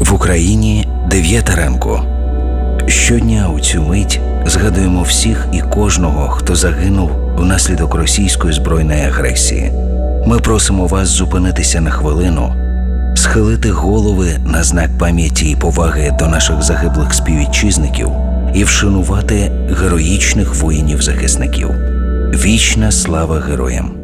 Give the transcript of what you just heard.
В Україні 9 ранку. Щодня у цю мить згадуємо всіх і кожного, хто загинув внаслідок російської збройної агресії. Ми просимо вас зупинитися на хвилину, схилити голови на знак пам'яті і поваги до наших загиблих співвітчизників і вшанувати героїчних воїнів-захисників. Вічна слава героям!